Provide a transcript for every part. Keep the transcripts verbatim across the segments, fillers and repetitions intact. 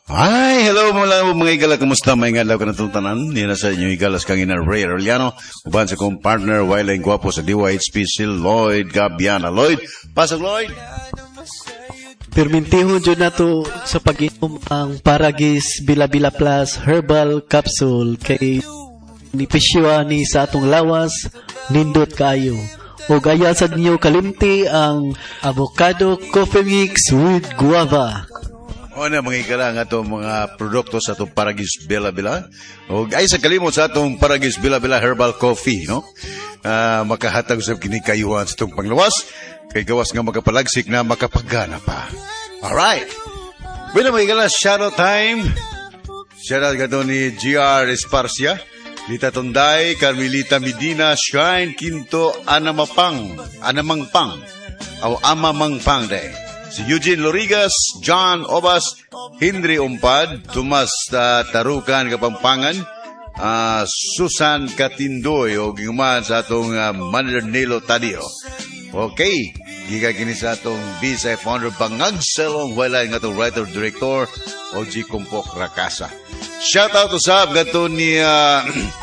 Hi, hello mga mga igala, kumusta mga igala ka natutanan? Nina sa inyo igalas kang ina Ray Arellano, uban sa kong partner, Wailing Guapo sa D Y H P, si Lloyd Gabiana. Lloyd, pasok Lloyd! Permintiho dyan na to sa pag-inom ang Paragis Bila-Bila Plus Herbal Capsule kay nipisyo ni sa atong lawas, nindot kayo. O gaya sa ninyo kalimti ang avocado coffee mix with guava. O na mga ikala nga itong mga produkto sa itong Paragis Bila-Bila. O ay sa kalimot sa itong Paragis Bila-Bila Herbal Coffee, no? Uh, makahatag sa kinikayuhan sa itong panglawas. Kay gawas nga makapalagsik na makapagana pa. Alright. Bueno mga ikala, shoutout time. Shoutout ka ito ni G R Esparcia, Lita Tonday, Carmelita Medina, Shrine Quinto, Anamapang, Anamangpang, o Amamangpang day. Si Eugene Lorigas, John Obas, Henry Umpad, Tomas uh, Tarukan Kapampangan, uh, Susan Katindoy, o giguman sa atong uh, Manager Nilo Tadio. Okay, giga kini sa atong B S I founder Bangagselong walay nga atong writer-director, O G Kumpok Rakasa. Shout out to sa gato ni uh,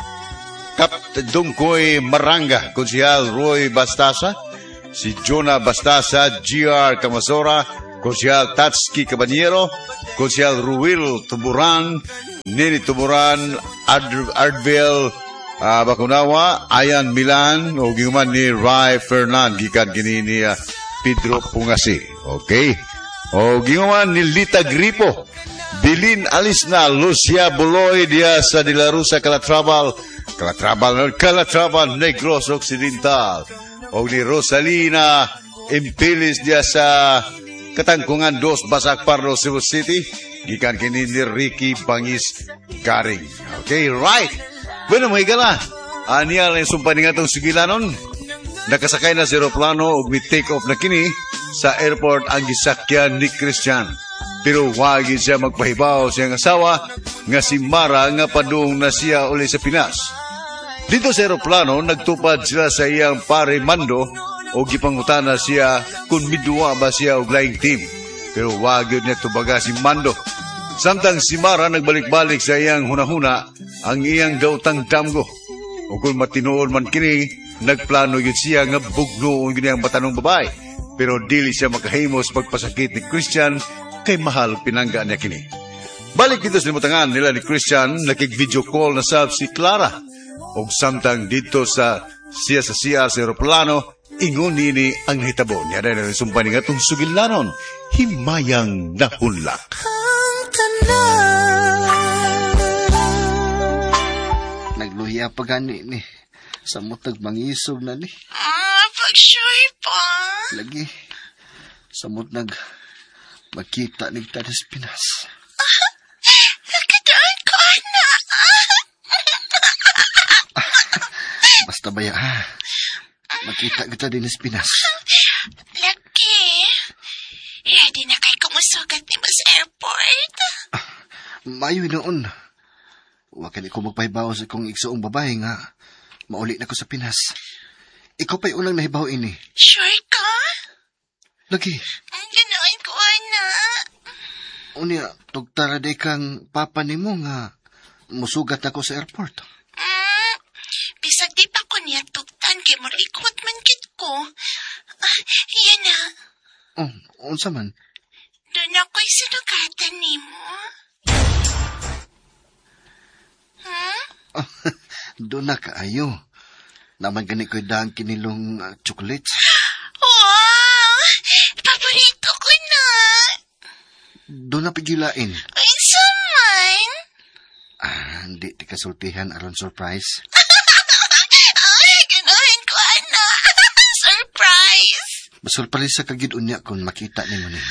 Kap Dungkoy Maranga, Konsehal Roy Bastasa, si Jonah Bastasa, G R Camasora, Konsehal Tatski Caballero, Konsehal Ruil Tuburan, Nini Tuburan, Ard Ardville uh, Bakunawa, Ayan Milan, o giguman ni Rai Fernan, gikan kini ni uh, Pedro Pungasi. Okay? O giguman ni Lita Gripo, Bilin Alisna, Lucia Buloy, dia sa De La Rosa, Calatrabal, Calatrabal, Calatrabal, Negros Occidental, o ni Rosalina Impilis dia sa Katangkungan dos, Basak Pardo, Cebu City, gikan kini ni Ricky Bangis Garing. Okay, right. Bueno, mga igala, aniya lang sumpay nga itong sigilanon. Nakasakay na sa aeroplano o mi-take off na kini sa airport ang gisakyan ni Christian. Pero wagi siya magpahibaw siyang asawa nga si Mara nga padung na siya uli sa Pinas. Dito sa aeroplano, nagtupad sila sa iyang pare Mando o gipangutana siya kung midwa ba siya og laing team. Pero wag yun niya tubaga si Mando. Samtang si Mara nagbalik-balik sa iyang hunahuna ang iyang dautang damgo. O kung matinoon man kini, nagplano yun siya nga bugnoon yun ang batanong babae. Pero dili siya makahimos pagpasakit ni Christian kay mahal pinangga niya kini. Balik dito sa limutangan nila ni Christian, nakig-video call na sab si Clara. O samtang dito sa siya sa siya sa aeroplano, ingon nini ang hitabo niya dahil nasumpay nga itong sugilanon, himayang nahulak. Nagluhiya pa gani ni sa mutag mangisog na ni. Ah, pag-sure pa. Lagi sa mutag magkita ni Tadas Pinas. Ah, nakadaan ko, anak. Basta baya ha. Makita kita din sa Pinas. Laki. Ready na kay kumusugat ni mo sa airport. Ah, mayo noon. Huwag ka ko magpahibaw sa kong igsoong babae nga mauli na ko sa Pinas. Ikaw pa'y unang nahibaw ini. Sure ka? Lagi. Ang ganoon ko, anak. Unya, tugtara day kang papa ni mo nga musugat na ko sa airport. Mm, bisag di pa ko niya tugtan kay mo ikot man kit ko. Ah, yan na. Oh, unsa man? Doon ako'y sinugatan ni mo. Hmm? Oh, doon na kaayo. Naman gani ko'y daan kinilong uh, chocolates. Wow! Paborito ko na. Doon na pigilain. Ay, saman. Ah, hindi ti kasultihan aron surprise. Ay, ganahin ko, anak. Surprise! Masurprise sa kagid unya kung makita ni mo ni.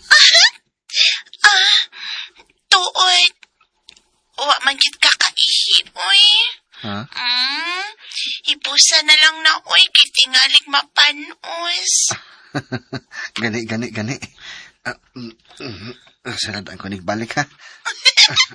Ah, tuod. Wa man kit kakaihi, oy. Ha? Mm, ipusa na lang na, oy, kay tingalig mapanos. Gani, gani, gani. Ah, mm, mm, sanad ang kunig balik ha.